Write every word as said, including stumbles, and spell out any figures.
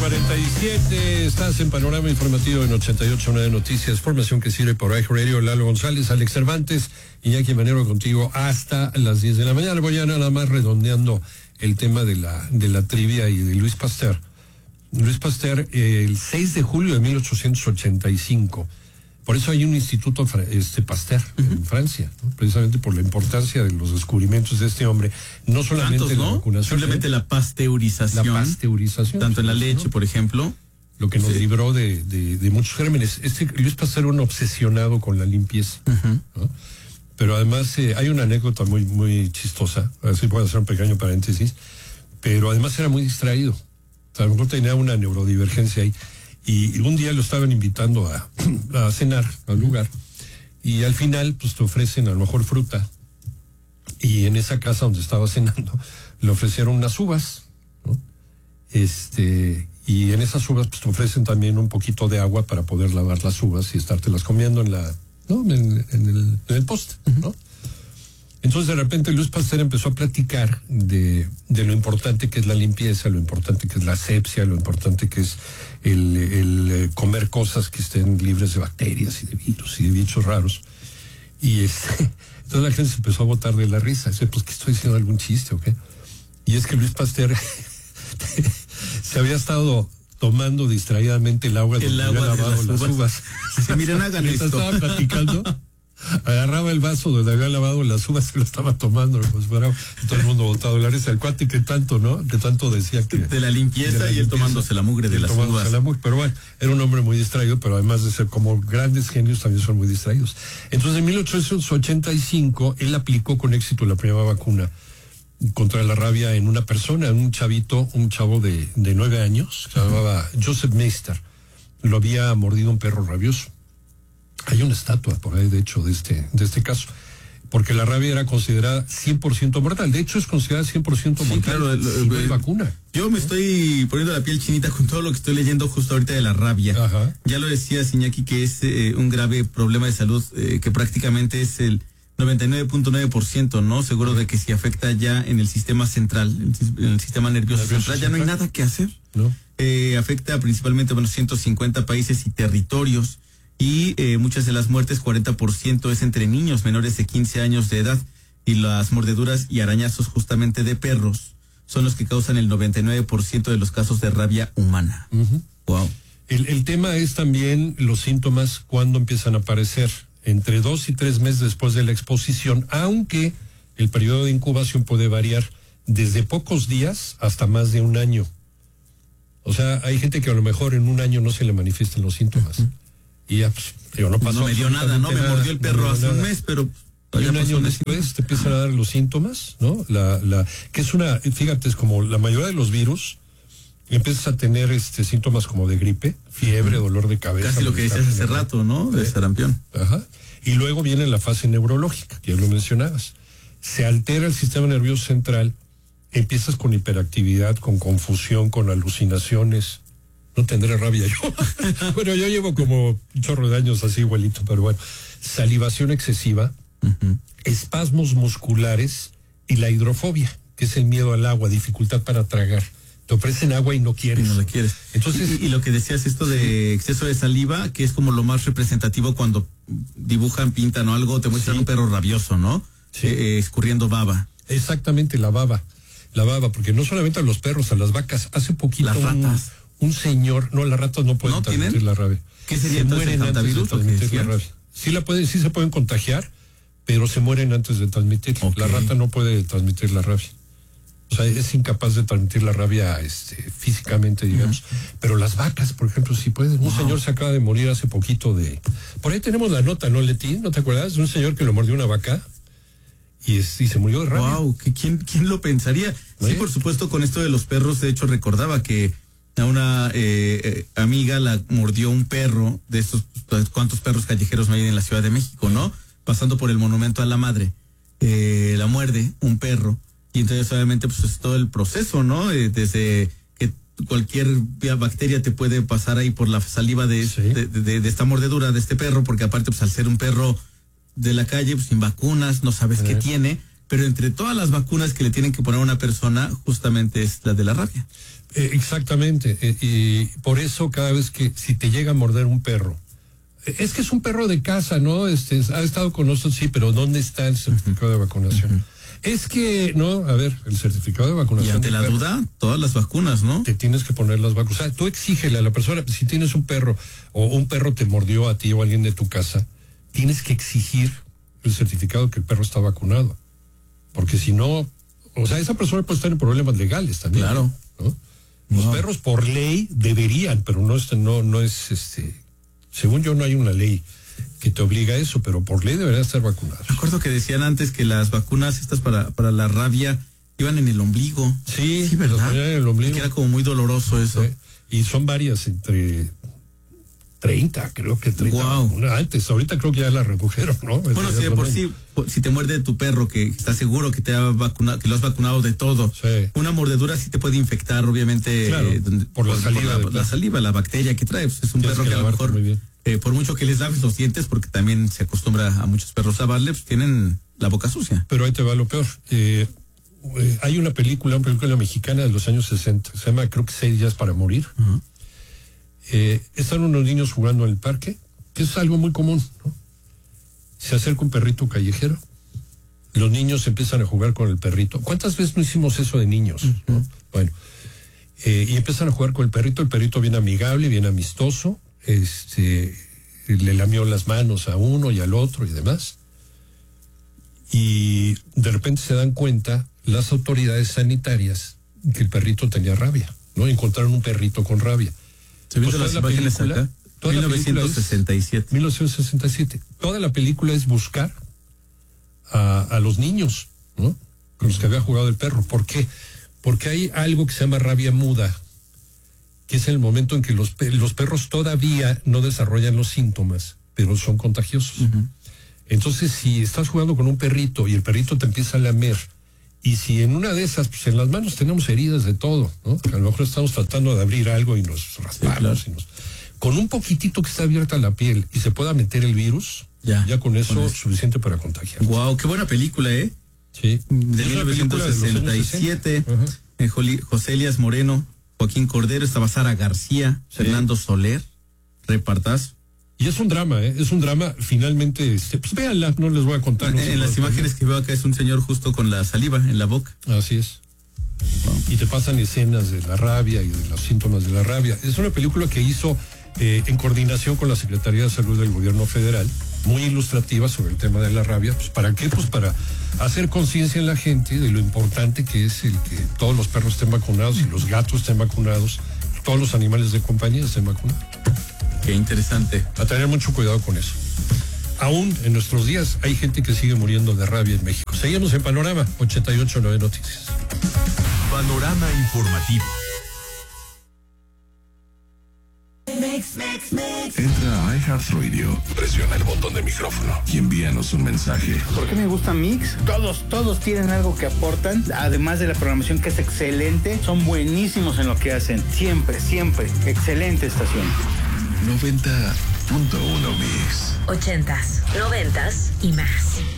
cuarenta y siete, estás en Panorama Informativo en ochenta y ocho punto nueve Noticias, formación que sirve por iHeartRadio. Lalo González, Alex Cervantes, Iñaki Manero contigo hasta las diez de la mañana. Voy a nada más redondeando el tema de la, de la trivia y de Luis Pasteur. Luis Pasteur, eh, el seis de julio de mil ochocientos ochenta y cinco. Por eso hay un instituto este, Pasteur uh-huh. en Francia, ¿no? Precisamente por la importancia de los descubrimientos de este hombre. No solamente Tantos, ¿no? la vacunación. Simplemente la pasteurización. La pasteurización. Tanto en la leche, ¿no? por ejemplo. Lo que nos sí. libró de, de, de muchos gérmenes. Este Luis Pasteur era un obsesionado con la limpieza. Uh-huh. ¿no? Pero además eh, hay una anécdota muy, muy chistosa. A ver si puedo hacer un pequeño paréntesis. Pero además era muy distraído. O sea, a lo mejor tenía una neurodivergencia ahí. Y un día lo estaban invitando a, a cenar al lugar. Y al final, pues te ofrecen a lo mejor fruta. Y en esa casa donde estaba cenando, le ofrecieron unas uvas, ¿no? Este, y en esas uvas, pues te ofrecen también un poquito de agua para poder lavar las uvas y estártelas comiendo en la, ¿no? En, en el, en el poste, ¿no? Uh-huh. Entonces de repente Luis Pasteur empezó a platicar de, de lo importante que es la limpieza, lo importante que es la asepsia, lo importante que es el, el comer cosas que estén libres de bacterias y de virus y de bichos raros. Y este, entonces la gente se empezó a botar de la risa. Dice, pues, ¿qué estoy diciendo? ¿Algún chiste o qué? Y es que Luis Pasteur se había estado tomando distraídamente el agua el donde agua había lavado de las las uvas. uvas. Sí, miren, hagan esto. Estaba platicando. Agarraba el vaso donde había lavado las uvas, se lo estaba tomando, pues fuera, todo el mundo botado la risa. El cuate que tanto, ¿no? Que tanto decía que... De la limpieza, de la y él limpieza, tomándose la mugre de las uvas. La mugre, pero bueno, era un hombre muy distraído, pero además de ser como grandes genios, también son muy distraídos. Entonces, en mil ochocientos ochenta y cinco, él aplicó con éxito la primera vacuna contra la rabia en una persona, en un chavito, un chavo de, de nueve años, se llamaba Joseph Meister. Lo había mordido un perro rabioso. Hay una estatua por ahí, de hecho, de este, de este caso, porque la rabia era considerada cien por ciento mortal. De hecho, es considerada cien por ciento mortal. Sí, claro, si no hay vacuna. Yo me estoy poniendo la piel chinita con todo lo que estoy leyendo justo ahorita de la rabia. Ajá. Ya lo decía Iñaki, que es eh, un grave problema de salud eh, que prácticamente es el noventa y nueve punto nueve por ciento, ¿no? Seguro de que si afecta ya en el sistema central, en el sistema nervioso, nervioso central, ya no hay nada que hacer. No. Eh, afecta principalmente a bueno, ciento cincuenta países y territorios. Y eh, muchas de las muertes, cuarenta por ciento, es entre niños menores de quince años de edad. Y las mordeduras y arañazos justamente de perros son los que causan el noventa y nueve por ciento de los casos de rabia humana. Uh-huh. Wow. El, el tema es también los síntomas cuando empiezan a aparecer. Entre dos y tres meses después de la exposición, aunque el periodo de incubación puede variar desde pocos días hasta más de un año. O sea, hay gente que a lo mejor en un año no se le manifiestan los síntomas. Uh-huh. Y ya, pues, digo, no pasó. No me dio nada, ¿no? Me nada, mordió el perro no hace nada. un mes, pero... Y un año después te empiezan a dar los síntomas, ¿no? La, la, que es una, fíjate, es como la mayoría de los virus, empiezas a tener este síntomas como de gripe, fiebre, uh-huh. dolor de cabeza. Casi lo que decías hace rato, ¿no? De sarampión. Ajá. Y luego viene la fase neurológica, que ya lo mencionabas. Se altera el sistema nervioso central, empiezas con hiperactividad, con confusión, con alucinaciones. No tendré rabia yo. Bueno, yo llevo como un chorro de años así igualito, pero bueno. Salivación excesiva, uh-huh. espasmos musculares y la hidrofobia, que es el miedo al agua, dificultad para tragar. Te ofrecen agua y no quieres. Y no la quieres. Entonces, y, y lo que decías, esto de exceso de saliva, que es como lo más representativo cuando dibujan, pintan o algo, te muestran sí. un perro rabioso, ¿no? Sí. Eh, escurriendo baba. Exactamente, la baba. La baba, porque no solamente a los perros, a las vacas. Hace poquito... Las ratas. Un, un señor, no, las ratas no pueden ¿No transmitir tienen? la rabia. ¿Qué sería se entonces mueren el antes de transmitir la rabia. Sí la pueden, sí se pueden contagiar, pero se mueren antes de transmitir. Okay. La rata no puede transmitir la rabia. O sea, es incapaz de transmitir la rabia este, físicamente, digamos. Uh-huh. Pero las vacas, por ejemplo, sí pueden. Un wow. señor se acaba de morir hace poquito de... Por ahí tenemos la nota, ¿no, Leti? ¿No te acuerdas? De un señor que lo mordió una vaca y, es, y se murió de rabia. Wow, ¿quién, quién lo pensaría? ¿Sí? Sí, por supuesto, con esto de los perros, de hecho, recordaba que a una eh, eh, amiga la mordió un perro de estos, pues, cuántos perros callejeros no hay en la Ciudad de México, ¿no? Pasando por el Monumento a la Madre, eh, la muerde un perro, y entonces obviamente pues es todo el proceso, ¿no? Eh, desde que cualquier bacteria te puede pasar ahí por la saliva de, sí. de, de, de esta mordedura de este perro, porque aparte pues al ser un perro de la calle, pues sin vacunas, no sabes eh. qué tiene, pero entre todas las vacunas que le tienen que poner a una persona, justamente es la de la rabia. Eh, exactamente, eh, y por eso cada vez que si te llega a morder un perro, eh, es que es un perro de casa, ¿no? Este, ha estado con nosotros, sí, pero ¿dónde está el certificado uh-huh. de vacunación? Uh-huh. Es que, no, a ver, el certificado de vacunación. Y ante la perro, duda, todas las vacunas, ¿no? Te tienes que poner las vacunas. O sea, tú exígele a la persona, si tienes un perro o un perro te mordió a ti o a alguien de tu casa, tienes que exigir el certificado que el perro está vacunado. Porque si no, o sea, esa persona puede estar en problemas legales también. Claro. ¿No? Los no. perros por ley deberían, pero no, no, no es, este, según yo no hay una ley que te obliga a eso, pero por ley deberían estar vacunados. Recuerdo que decían antes que las vacunas estas para, para la rabia iban en el ombligo. Sí, sí, ¿verdad? En el ombligo. Que era como muy doloroso eso. Sí. Y son varias, entre treinta, creo que treinta. Wow. Antes, ahorita creo que ya la redujeron, ¿no? Bueno, si de por sí, si te muerde tu perro, que está seguro que te ha vacunado, que lo has vacunado de todo, sí. Una mordedura sí te puede infectar, obviamente, claro, eh, donde, por, por la saliva. Por la, la saliva, la bacteria que trae. Pues es un Tienes perro que, que a lo mejor, eh, por mucho que les laves los dientes, porque también se acostumbra a muchos perros lavarle, pues tienen la boca sucia. Pero ahí te va lo peor. Eh, eh, hay una película, una película mexicana de los años sesenta, se llama, creo que Seis días para morir. Uh-huh. Eh, están unos niños jugando en el parque, que es algo muy común, ¿no? Se acerca un perrito callejero, los niños empiezan a jugar con el perrito. ¿Cuántas veces no hicimos eso de niños? Uh-huh. ¿no? Bueno, eh, y empiezan a jugar con el perrito, el perrito bien amigable, bien amistoso, este, le lamió las manos a uno y al otro y demás. Y de repente se dan cuenta las autoridades sanitarias que el perrito tenía rabia, ¿no? Encontraron un perrito con rabia. ¿Se vio las imágenes acá? mil novecientos sesenta y siete. mil novecientos sesenta y siete. Toda la película es buscar a, a los niños, ¿no? Con los que había jugado el perro. ¿Por qué? Porque hay algo que se llama rabia muda, que es el momento en que los, los perros todavía no desarrollan los síntomas, pero son contagiosos. Uh-huh. Entonces, si estás jugando con un perrito y el perrito te empieza a lamer, y si en una de esas, pues en las manos tenemos heridas de todo, ¿no? A lo mejor estamos tratando de abrir algo y nos raspamos. Sí, claro. y nos... Con un poquitito que está abierta la piel y se pueda meter el virus, ya, ya con eso es suficiente para contagiar. Wow, qué buena película, ¿eh? Sí. De mil novecientos sesenta y siete, uh-huh. eh, José Elías Moreno, Joaquín Cordero, estaba Sara García, sí. Fernando Soler, repartazo. Y es un drama, ¿eh? Es un drama, finalmente, este, pues véanla, no les voy a contar. No en las imágenes también. Que veo acá es un señor justo con la saliva en la boca. Así es. Wow. Y te pasan escenas de la rabia y de los síntomas de la rabia. Es una película que hizo eh, en coordinación con la Secretaría de Salud del Gobierno Federal, muy ilustrativa sobre el tema de la rabia. Pues, ¿para qué? Pues para hacer conciencia en la gente de lo importante que es el que todos los perros estén vacunados y los gatos estén vacunados, todos los animales de compañía estén vacunados. Qué interesante. A tener mucho cuidado con eso. Aún en nuestros días hay gente que sigue muriendo de rabia en México. Seguimos en Panorama ochenta y ocho punto nueve Noticias. Panorama informativo. Entra a iHeartRadio, presiona el botón de micrófono y envíanos un mensaje. ¿Por qué me gusta Mix? Todos, todos tienen algo que aportan, además de la programación que es excelente, son buenísimos en lo que hacen. Siempre, siempre. Excelente estación. noventa punto uno Mix. Ochentas, noventas y más.